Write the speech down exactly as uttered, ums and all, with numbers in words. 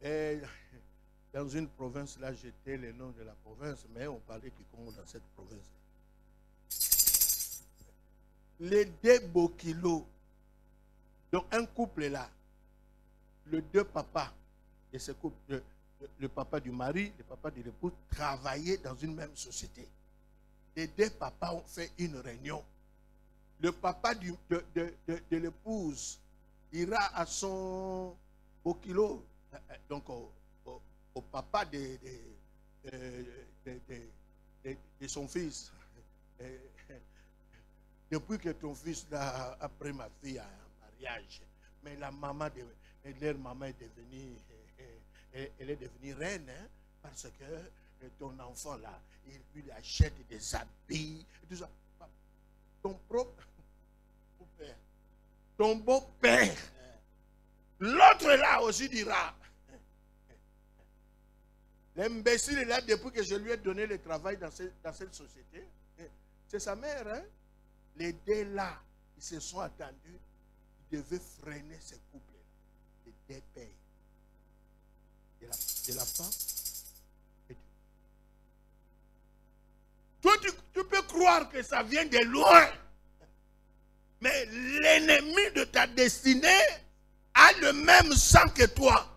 Et dans une province, là, j'étais le nom de la province, mais on parlait Kikongo dans cette province. Les deux Bokilo, donc un couple là, les deux papas de ce couple, le, le, le papa du mari, le papa de l'épouse, travaillaient dans une même société. Les deux papas ont fait une réunion. Le papa du, de, de, de, de l'épouse ira à son Bokilo, donc au, au, au papa de, de, de, de, de, de, de son fils. Depuis que ton fils a, a pris ma fille en mariage, mais la maman, de, leur maman est devenue, elle est devenue reine, hein, parce que ton enfant là, il lui achète des habits, tout ça. Ton propre père, ton beau-père, l'autre là aussi dira. L'imbécile est là depuis que je lui ai donné le travail dans, ce, dans cette société. C'est sa mère, hein? Les deux là, ils se sont attendus, ils devaient freiner ce couple-là. Les deux pères. De la, de la femme et du... Toi, tu, tu peux croire que ça vient de loin. Mais l'ennemi de ta destinée a le même sang que toi.